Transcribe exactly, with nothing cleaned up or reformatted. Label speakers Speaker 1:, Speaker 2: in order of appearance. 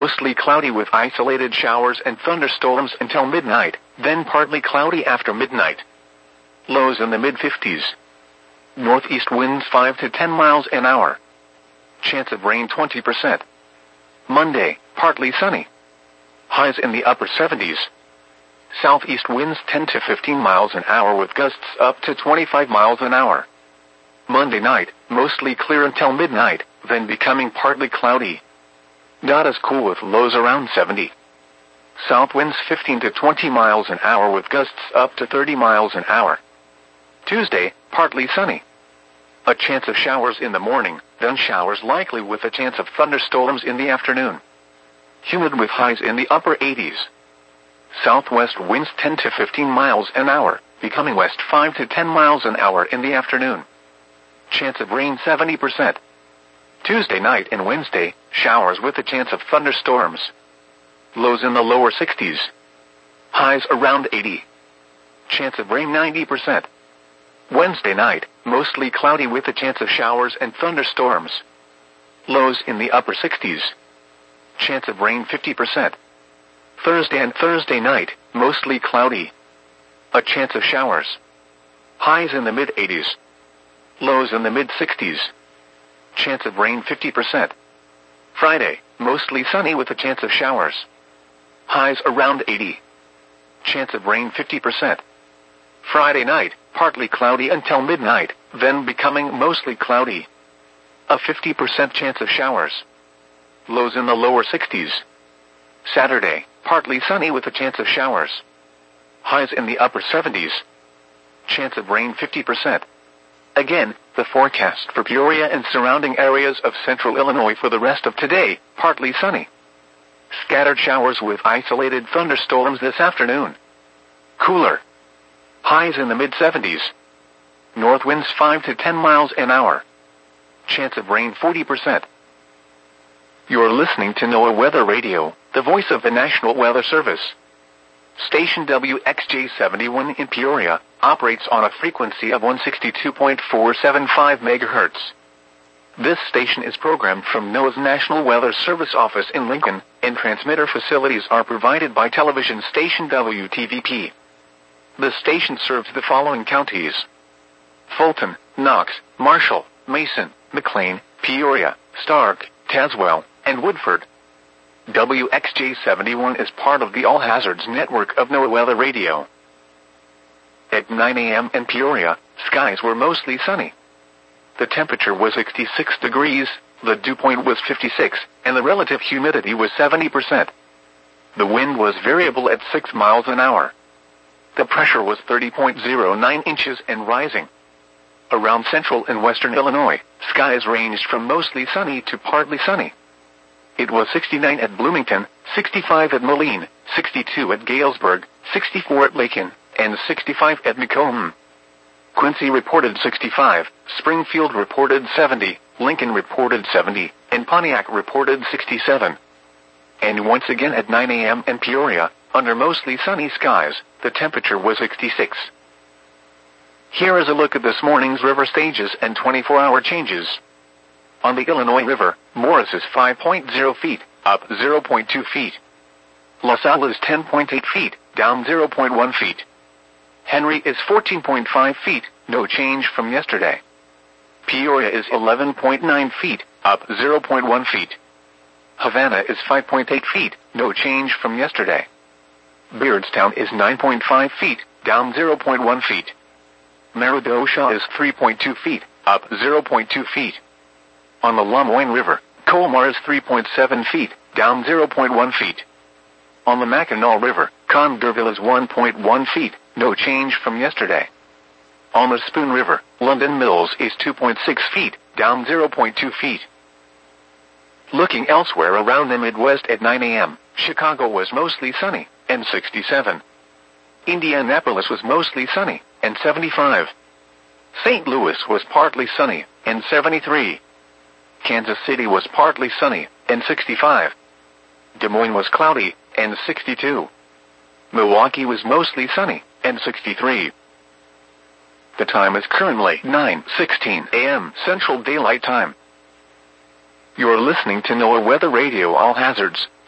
Speaker 1: Mostly cloudy with isolated showers and thunderstorms until midnight, then partly cloudy after midnight. Lows in the mid fifties. Northeast winds five to ten miles an hour. Chance of rain twenty percent. Monday, partly sunny. Highs in the upper seventies. Southeast winds ten to fifteen miles an hour with gusts up to twenty-five miles an hour. Monday night, mostly clear until midnight, then becoming partly cloudy. Not as cool with lows around seventy. South winds fifteen to twenty miles an hour with gusts up to thirty miles an hour. Tuesday, partly sunny. A chance of showers in the morning, then showers likely with a chance of thunderstorms in the afternoon. Humid with highs in the upper eighties. Southwest winds ten to fifteen miles an hour, becoming west five to ten miles an hour in the afternoon. Chance of rain seventy percent. Tuesday night and Wednesday, showers with a chance of thunderstorms. Lows in the lower sixties. Highs around eighty. Chance of rain ninety percent. Wednesday night, mostly cloudy with a chance of showers and thunderstorms. Lows in the upper sixties. Chance of rain fifty percent. Thursday and Thursday night, mostly cloudy. A chance of showers. Highs in the mid eighties. Lows in the mid sixties. Chance of rain fifty percent. Friday, mostly sunny with a chance of showers. Highs around eighty. Chance of rain fifty percent. Friday night, partly cloudy until midnight, then becoming mostly cloudy. A fifty percent chance of showers. Lows in the lower sixties. Saturday, partly sunny with a chance of showers. Highs in the upper seventies. Chance of rain fifty percent. Again, the forecast for Peoria and surrounding areas of central Illinois for the rest of today, partly sunny. Scattered showers with isolated thunderstorms this afternoon. Cooler. Highs in the mid seventies. North winds five to ten miles an hour. Chance of rain forty percent. You're listening to NOAA Weather Radio, the voice of the National Weather Service. Station W X J seventy-one in Peoria operates on a frequency of one sixty-two point four seven five megahertz. This station is programmed from NOAA's National Weather Service office in Lincoln, and transmitter facilities are provided by television station W T V P. The station serves the following counties: Fulton, Knox, Marshall, Mason, McLean, Peoria, Stark, Tazewell, and Woodford. W X J seventy-one is part of the All Hazards network of NOAA Weather Radio. At nine a.m. in Peoria, skies were mostly sunny. The temperature was sixty-six degrees, the dew point was fifty-six, and the relative humidity was seventy percent. The wind was variable at six miles an hour. The pressure was thirty point zero nine inches and rising. Around central and western Illinois, skies ranged from mostly sunny to partly sunny. It was sixty-nine at Bloomington, sixty-five at Moline, sixty-two at Galesburg, sixty-four at Lakin, and sixty-five at Macomb. Quincy reported sixty-five, Springfield reported seventy, Lincoln reported seventy, and Pontiac reported sixty-seven. And once again at nine a.m. in Peoria, under mostly sunny skies, the temperature was sixty-six. Here is a look at this morning's river stages and twenty-four hour changes. On the Illinois River, Morris is five point zero feet, up zero point two feet. LaSalle is ten point eight feet, down zero point one feet. Henry is fourteen point five feet, no change from yesterday. Peoria is eleven point nine feet, up zero point one feet. Havana is five point eight feet, no change from yesterday. Beardstown is nine point five feet, down zero point one feet. Meridosha is three point two feet, up zero point two feet. On the Lamoine River, Colmar is three point seven feet, down zero point one feet. On the Mackinac River, Congerville is one point one feet, no change from yesterday. On the Spoon River, London Mills is two point six feet, down zero point two feet. Looking elsewhere around the Midwest at nine a.m., Chicago was mostly sunny, and sixty-seven. Indianapolis was mostly sunny, and seventy-five. Saint Louis was partly sunny, and seventy-three. Kansas City was partly sunny, and sixty-five. Des Moines was cloudy, and sixty-two. Milwaukee was mostly sunny, and sixty-three. The time is currently nine sixteen a.m. Central Daylight Time. You're listening to NOAA Weather Radio All Hazards.